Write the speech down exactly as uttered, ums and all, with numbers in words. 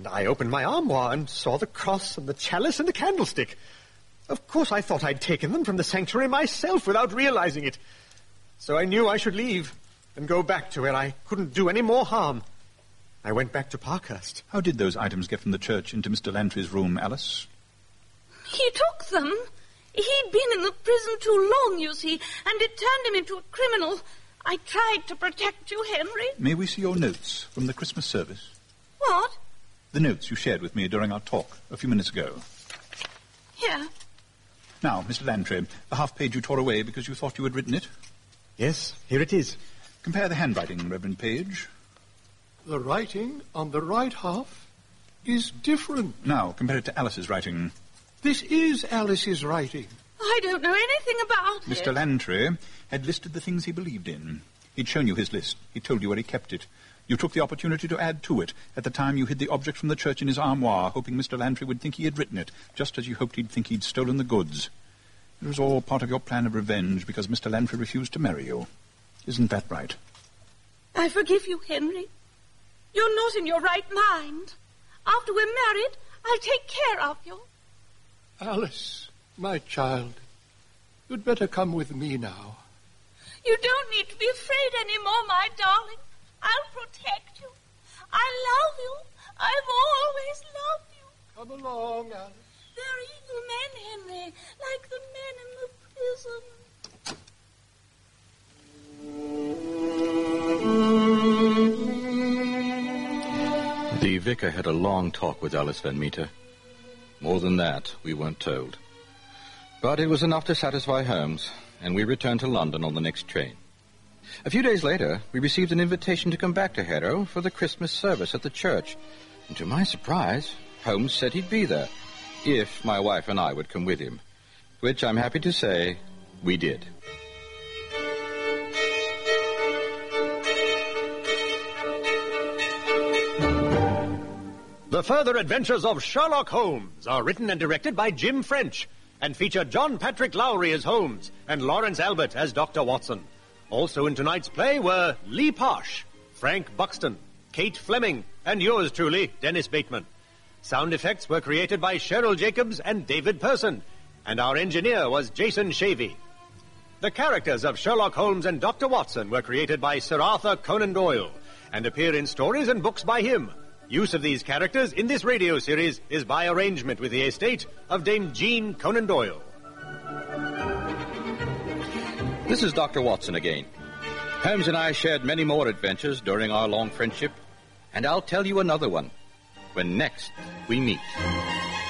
and I opened my armoire and saw the cross and the chalice and the candlestick. Of course I thought I'd taken them from the sanctuary myself without realizing it. So I knew I should leave and go back to where I couldn't do any more harm. I went back to Parkhurst. How did those items get from the church into Mister Lantry's room, Alice? He took them. He'd been in the prison too long, you see, and it turned him into a criminal. I tried to protect you, Henry. May we see your notes from the Christmas service? What? The notes you shared with me during our talk a few minutes ago. Here. Now, Mister Lantry, the half-page you tore away because you thought you had written it? Yes, here it is. Compare the handwriting, Reverend Page. The writing on the right half is different. Now, compare it to Alice's writing. This is Alice's writing. I don't know anything about Mister it. Lantry had listed the things he believed in. He'd shown you his list. He told you where he kept it. You took the opportunity to add to it. At the time, you hid the object from the church in his armoire, hoping Mister Lantry would think he had written it, just as you hoped he'd think he'd stolen the goods. It was all part of your plan of revenge because Mister Lantry refused to marry you. Isn't that right? I forgive you, Henry. You're not in your right mind. After we're married, I'll take care of you. Alice, my child, you'd better come with me now. You don't need to be afraid anymore, my darling. I'll protect you. I love you. I've always loved you. Come along, Alice. They're evil men, Henry, like the men in the prison. The vicar had a long talk with Alice Van Meter. More than that, we weren't told. But it was enough to satisfy Holmes, and we returned to London on the next train. A few days later, we received an invitation to come back to Harrow for the Christmas service at the church. And to my surprise, Holmes said he'd be there, if my wife and I would come with him, which I'm happy to say we did. The Further Adventures of Sherlock Holmes are written and directed by Jim French and feature John Patrick Lowry as Holmes and Lawrence Albert as Doctor Watson. Also in tonight's play were Lee Parsh, Frank Buxton, Kate Fleming, and yours truly, Dennis Bateman. Sound effects were created by Cheryl Jacobs and David Person, and our engineer was Jason Shavey. The characters of Sherlock Holmes and Doctor Watson were created by Sir Arthur Conan Doyle and appear in stories and books by him. Use of these characters in this radio series is by arrangement with the estate of Dame Jean Conan Doyle. This is Doctor Watson again. Holmes and I shared many more adventures during our long friendship, and I'll tell you another one when next we meet.